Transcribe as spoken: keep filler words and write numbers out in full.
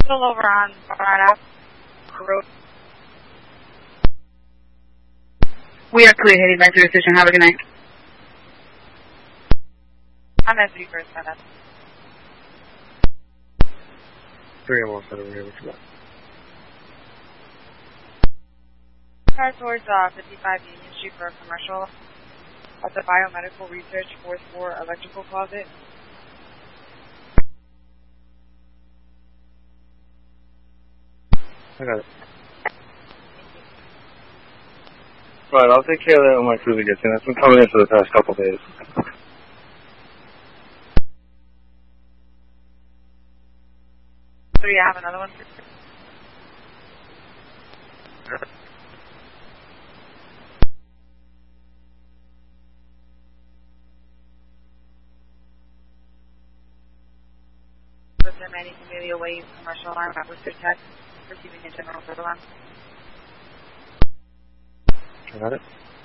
Still over on right out. Road. We are clear heading back to the station. Have a good night. I'm at three first, seven. three and one seven over here, what you got? Car towards uh, fifty-five Union Street for a commercial at the Biomedical Research fourth floor electrical closet. I got it. Right, I'll take care of that when my cruiser gets in. That's been coming in for the past couple of days. Do you have another one? Listen, Manny Camellia Wave commercial line at Worcester Tech, receiving a general for the line. I got it.